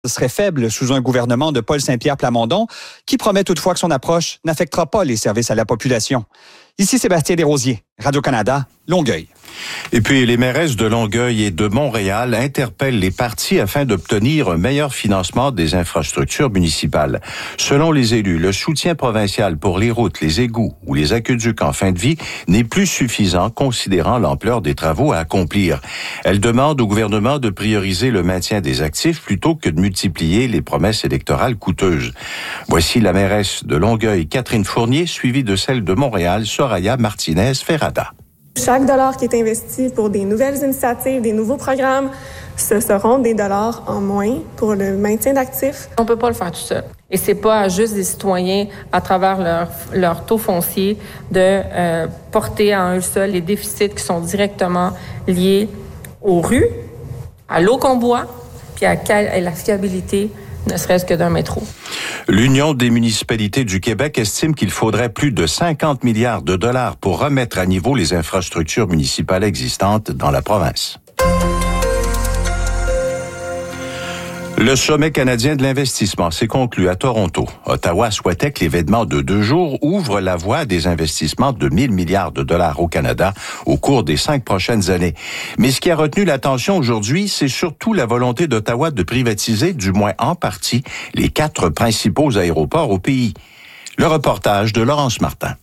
serait faible sous un gouvernement de Paul Saint-Pierre Plamondon, qui promet toutefois que son approche n'affectera pas les services à la population. Ici Sébastien Desrosiers, Radio-Canada, Longueuil. Et puis, les mairesses de Longueuil et de Montréal interpellent les partis afin d'obtenir un meilleur financement des infrastructures municipales. Selon les élus, le soutien provincial pour les routes, les égouts ou les aqueducs en fin de vie n'est plus suffisant considérant l'ampleur des travaux à accomplir. Elles demandent au gouvernement de prioriser le maintien des actifs plutôt que de multiplier les promesses électorales coûteuses. Voici la mairesse de Longueuil, Catherine Fournier, suivie de celle de Montréal, Soraya Martinez-Ferrada. Chaque dollar qui est investi pour des nouvelles initiatives, des nouveaux programmes, ce seront des dollars en moins pour le maintien d'actifs. On peut pas le faire tout seul. Et c'est pas juste des citoyens, à travers leur taux foncier, de porter à eux seuls les déficits qui sont directement liés aux rues, à l'eau qu'on boit, puis à la fiabilité, ne serait-ce que d'un métro. L'Union des municipalités du Québec estime qu'il faudrait plus de 50 milliards de dollars pour remettre à niveau les infrastructures municipales existantes dans la province. Le sommet canadien de l'investissement s'est conclu à Toronto. Ottawa souhaitait que l'événement de 2 jours ouvre la voie à des investissements de 1 000 milliards de dollars au Canada au cours des 5 prochaines années. Mais ce qui a retenu l'attention aujourd'hui, c'est surtout la volonté d'Ottawa de privatiser, du moins en partie, les 4 principaux aéroports au pays. Le reportage de Laurence Martin.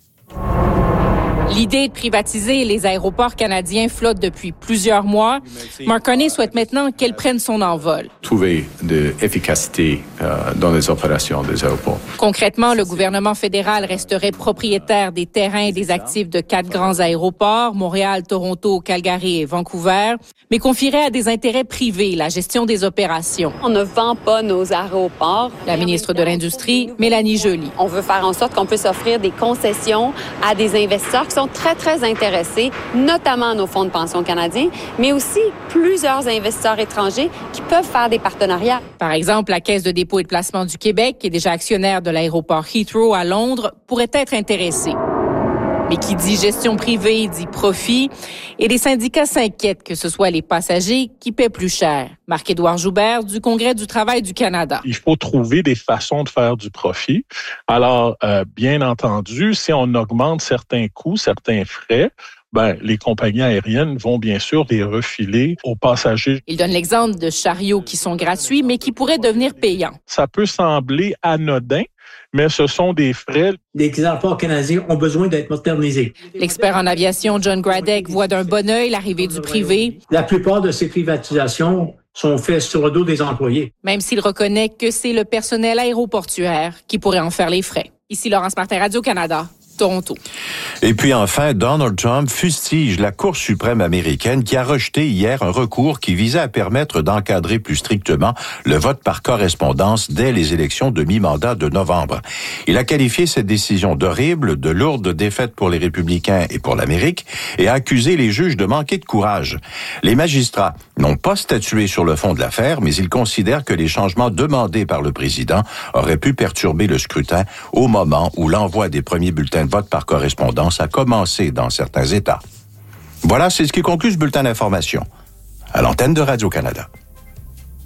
L'idée de privatiser les aéroports canadiens flotte depuis plusieurs mois. Mark Carney souhaite maintenant qu'elle prenne son envol. Trouver de l'efficacité dans les opérations des aéroports. Concrètement, le gouvernement fédéral resterait propriétaire des terrains et des actifs de 4 grands aéroports, Montréal, Toronto, Calgary et Vancouver, mais confierait à des intérêts privés la gestion des opérations. On ne vend pas nos aéroports. La ministre de l'Industrie, Mélanie Joly. On veut faire en sorte qu'on puisse offrir des concessions à des investisseurs qui sont très, très intéressés, notamment nos fonds de pension canadiens, mais aussi plusieurs investisseurs étrangers qui peuvent faire des partenariats. Par exemple, la Caisse de dépôt et de placement du Québec, qui est déjà actionnaire de l'aéroport Heathrow à Londres, pourrait être intéressée. Mais qui dit gestion privée dit profit, et les syndicats s'inquiètent que ce soit les passagers qui paient plus cher. Marc-Édouard Joubert du Congrès du travail du Canada. Il faut trouver des façons de faire du profit. Alors, bien entendu, si on augmente certains coûts, certains frais, les compagnies aériennes vont bien sûr les refiler aux passagers. Il donne l'exemple de chariots qui sont gratuits, mais qui pourraient devenir payants. Ça peut sembler anodin, mais ce sont des frais. Les aéroports canadiens ont besoin d'être modernisés. L'expert en aviation John Gradek voit d'un bon œil l'arrivée du privé. La plupart de ces privatisations sont faites sur le dos des employés. Même s'il reconnaît que c'est le personnel aéroportuaire qui pourrait en faire les frais. Ici Laurence Martin, Radio-Canada. Toronto. Et puis enfin, Donald Trump fustige la Cour suprême américaine qui a rejeté hier un recours qui visait à permettre d'encadrer plus strictement le vote par correspondance dès les élections de mi-mandat de novembre. Il a qualifié cette décision d'horrible, de lourde défaite pour les républicains et pour l'Amérique et a accusé les juges de manquer de courage. Les magistrats n'ont pas statué sur le fond de l'affaire, mais ils considèrent que les changements demandés par le président auraient pu perturber le scrutin au moment où l'envoi des premiers bulletins de vote par correspondance a commencé dans certains États. Voilà, c'est ce qui conclut ce bulletin d'information. À l'antenne de Radio-Canada.